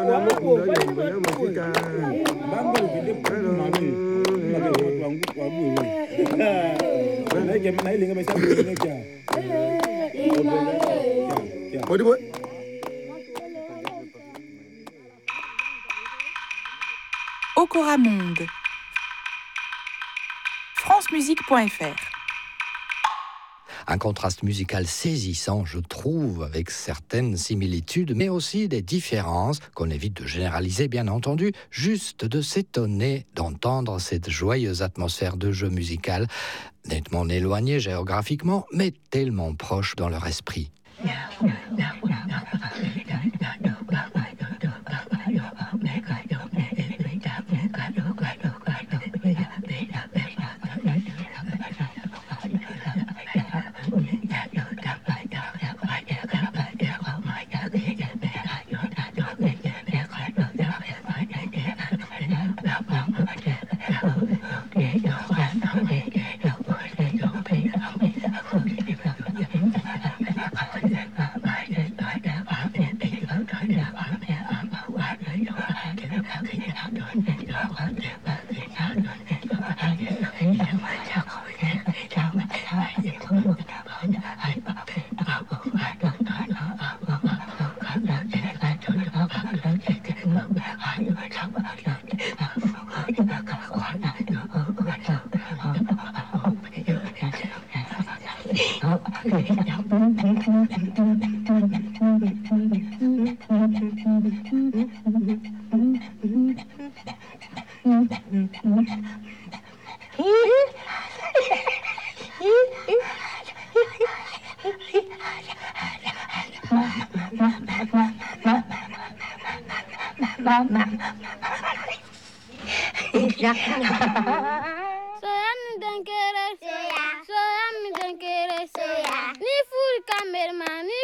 Okora Monde. francemusique.fr. Un contraste musical saisissant, je trouve, avec certaines similitudes, mais aussi des différences, qu'on évite de généraliser, bien entendu, juste de s'étonner d'entendre cette joyeuse atmosphère de jeu musical, nettement éloignée géographiquement, mais tellement proche dans leur esprit. Soya mi dankere soya ni furu kamermani